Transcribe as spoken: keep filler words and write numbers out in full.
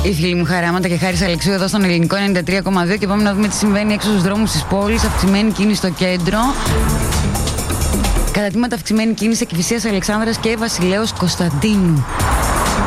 Η φίλη μου Χαράματα και Χάρης Αλεξίου εδώ στον Ελληνικό ενενήντα τρία κόμμα δύο και πάμε να δούμε τι συμβαίνει έξω στους δρόμους της πόλης. Αυξημένη κίνηση στο κέντρο. Κατά τμήματα αυξημένη κίνηση Κηφισίας Αλεξάνδρας και Βασιλέως Κωνσταντίνου.